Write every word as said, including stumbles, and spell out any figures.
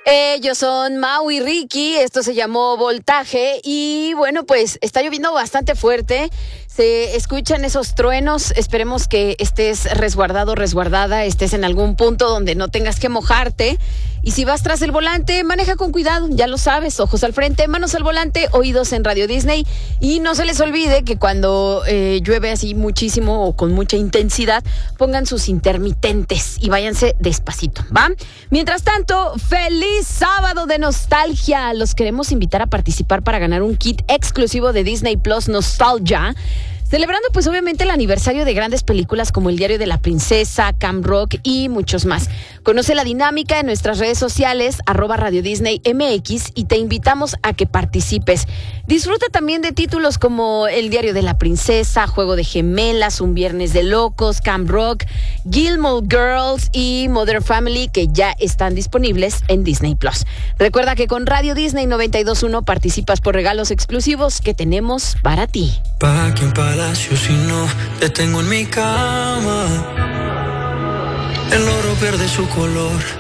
Ellos son Mau y Ricky, esto se llamó Voltaje y bueno, pues está lloviendo bastante fuerte, se escuchan esos truenos, esperemos que estés resguardado, resguardada, estés en algún punto donde no tengas que mojarte y si vas tras el volante, maneja con cuidado, ya lo sabes, ojos al frente, manos al volante, oídos en Radio Disney y no se les olvide que cuando eh, llueve así muchísimo o con mucha intensidad, pongan sus intermitentes y váyanse despacito, ¿va? Mientras tanto, feliz sábado de nostalgia. Los queremos invitar a participar para ganar un kit exclusivo de Disney Plus Nostalgia. Celebrando pues obviamente el aniversario de grandes películas como El Diario de la Princesa, Camp Rock y muchos más. Conoce la dinámica en nuestras redes sociales, arroba Radio Disney M X y te invitamos a que participes. Disfruta también de títulos como El Diario de la Princesa, Juego de Gemelas, Un Viernes de Locos, Camp Rock, Gilmore Girls y Modern Family que ya están disponibles en Disney Plus. Recuerda que con Radio Disney noventa y dos punto uno participas por regalos exclusivos que tenemos para ti. Pa' que en palacio si no te tengo en mi cama. El oro pierde su color.